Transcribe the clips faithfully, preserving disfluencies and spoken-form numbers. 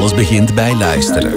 Alles begint bij luisteren.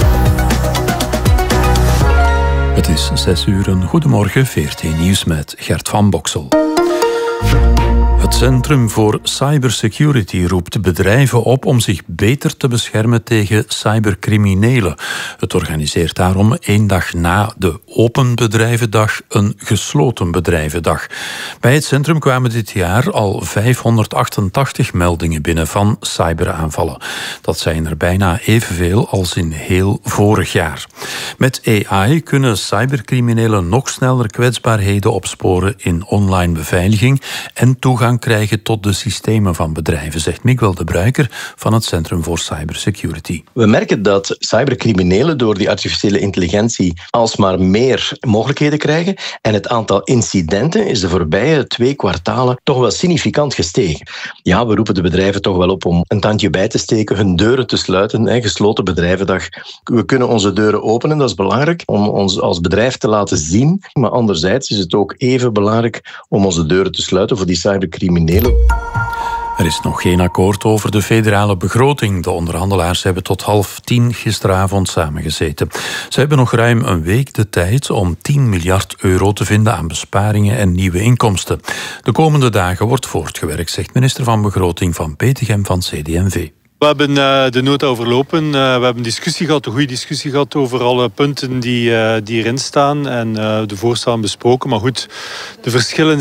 Het is zes uur, een goedemorgen, V R T Nieuws met Gert van Boksel. Het Centrum voor Cybersecurity roept bedrijven op om zich beter te beschermen tegen cybercriminelen. Het organiseert daarom één dag na de Open Bedrijvendag een Gesloten Bedrijvendag. Bij het centrum kwamen dit jaar al vijfhonderdachtentachtig meldingen binnen van cyberaanvallen. Dat zijn er bijna evenveel als in heel vorig jaar. Met A I kunnen cybercriminelen nog sneller kwetsbaarheden opsporen in online beveiliging en toegang krijgen tot de systemen van bedrijven, zegt Miguel de Bruiker van het Centrum voor Cybersecurity. We merken dat cybercriminelen door die artificiële intelligentie alsmaar meer mogelijkheden krijgen en het aantal incidenten is de voorbije twee kwartalen toch wel significant gestegen. Ja, we roepen de bedrijven toch wel op om een tandje bij te steken, hun deuren te sluiten, hè, gesloten bedrijvendag. We kunnen onze deuren openen, dat is belangrijk om ons als bedrijf te laten zien, maar anderzijds is het ook even belangrijk om onze deuren te sluiten voor die cybercriminelen. Er is nog geen akkoord over de federale begroting. De onderhandelaars hebben tot half tien gisteravond samengezeten. Ze hebben nog ruim een week de tijd om tien miljard euro te vinden aan besparingen en nieuwe inkomsten. De komende dagen wordt voortgewerkt, zegt minister van Begroting van Petegem van C D en V. We hebben uh, de nota overlopen. Uh, we hebben een discussie gehad, een goede discussie gehad over alle punten die, uh, die erin staan en uh, de voorstellen besproken. Maar goed, de verschillen